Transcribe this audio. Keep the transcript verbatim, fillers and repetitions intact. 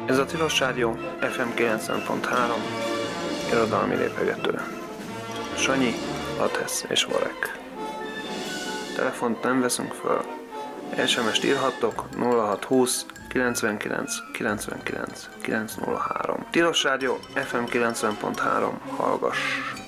Ez a Tilos Rádió ef em kilencven pont három irodalmi lépegető. Sanyi, Latesz és Varek. Telefont nem veszünk föl. es em est írhattok nulla hat húsz kilencvenkilenc kilencvenkilenc kilencszázhárom. Tilos Rádió ef em kilencven pont három. Hallgass!